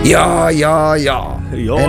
Ja. Jo.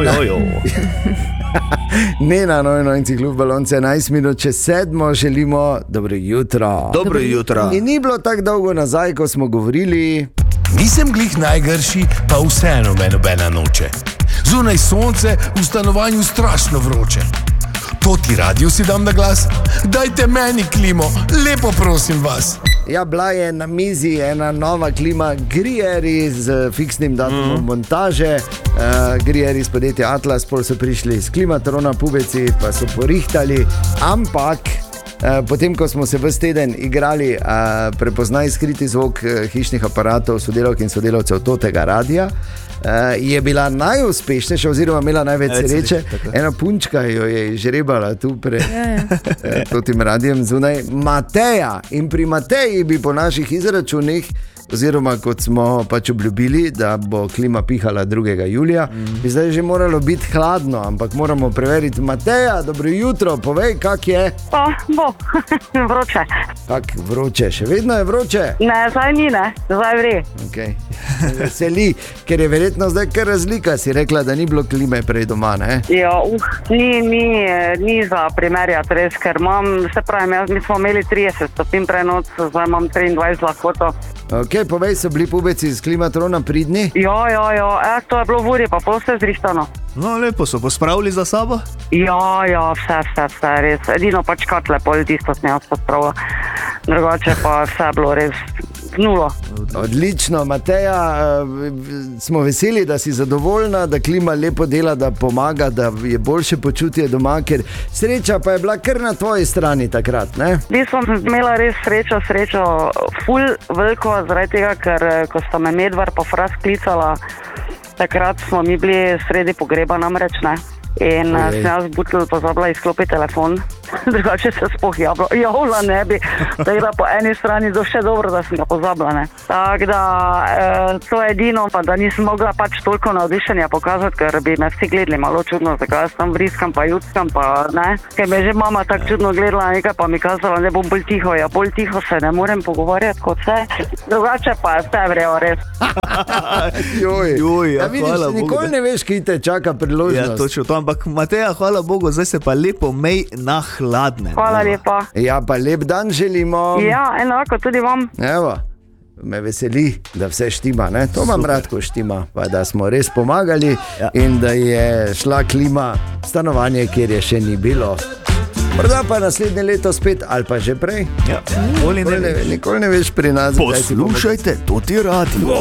Ne na Nojnojci klub Balonce, 11 minut čez 7, želimo dobro jutro. Dobro jutro. In ni bilo tako dolgo nazaj, ko smo govorili. Nisem glih najgrši, pa vseeno me nobena noče. Zunaj sonce, v stanovanju strašno vroče. To ti radio si dam na glas, dajte meni klimo, lepo prosim vas. Ja, bila je na mizi ena nova klima Grieri z fiksnim datumom montaže. Grieri iz podjetja Atlas, pol so prišli iz Klimatrona, pubeci pa so porihtali, ampak potem, ko smo se ves teden igrali prepoznaj skriti zvok hišnih aparatov, sodelavk in sodelavcev tega radia, je bila najuspešnejša oziroma imela največ sreče. Ena punčka jo je žrebala tu pred tem radijem zunaj, Mateja. In pri Mateji bi po naših izračunih, oziroma kot smo pač obljubili, da bo klima pihala 2. julija, bi zdaj že moralo biti hladno, ampak moramo preveriti. Mateja, dobro jutro, povej, kak je? Bo, vroče. Kak vroče, še vedno je vroče? Ne, zdaj ni, zdaj vre. Okay. Veseli, ker je verjetno zdaj kar razlika, si rekla, da ni bilo klime prej doma, ne? Ja, ni za primerjati res, ker se pravim, mi smo imeli 30 stopinj prenoc, zdaj imam 23 lahkoto. Ok, povej, so bili pubeci iz Klimatrona pridni? Ja, to je bilo v uri, pa pol vse zrihtano. No, lepo so pospravili za sabo? Ja, vse, res. Edino pač katle, pol tisto sem jaz pospravila. Drugače pa vse bilo res nulo. Odlično, Mateja, smo veseli, da si zadovoljna, da klima lepo dela, da pomaga, da je boljše počutje doma, ker sreča pa je bila kar na tvoji strani takrat, ne? Sem imela res srečo, ful veliko, zaradi tega, ker ko sta me Medvar pa Fras klicala, takrat smo mi bili sredi pogreba namreč, ne? In sem jaz butel pozabila izklopiti telefon, drugače se sploh javila ne bi, tako da po eni strani do še dobro, da sem ga pozabila, ne. Tako da to je edino, pa da nisem mogla pač toliko navdišenja pokazati, ker bi me vsi gledali malo čudno, zakaj jaz tam vriskam pa juckam pa ne, ker me je že mama tako čudno gledala nekaj, pa mi kazala, ne bom bolj tiho se ne morem pogovarjati kot vse, drugače pa vse vrejo res. Joj, ja, vidiš, nikoli ne veš, kaj te čaka priložnost. Ja, točno to, ampak Mateja, hvala Bogu, zdaj se pa lepo mej na hladne. Hvala lepa. Ja, pa lep dan želimo. Ja, enako tudi vam. Evo, me veseli, da vse štima, ne? To imam rad, ko štima, pa da smo res pomagali in da je šla klima stanovanje, kjer je še ni bilo. Morda pa naslednje leto spet, ali pa že prej. Ja, nikoli ne veš pri nas. Poslušajte, to ti radio.